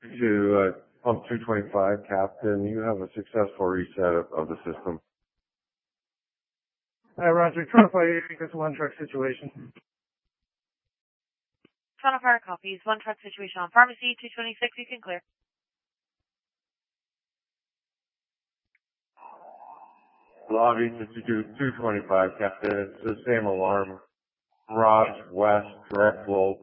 To pump 225, Captain, you have a successful reset of the system. Roger. Toronto Fire, this one truck situation. Toronto Fire copies. One truck situation on pharmacy. 226, you can clear. Lobby to 225, Captain. It's the same alarm. Raj West, direct flow,